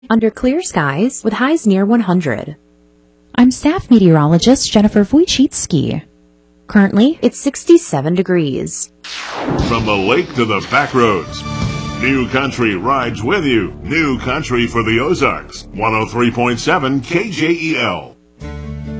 under clear skies with highs near 100. I'm staff meteorologist Jennifer Wojcicki. Currently, it's 67 degrees. From the lake to the back roads, New Country rides with you. New Country for the Ozarks. 103.7 KJEL.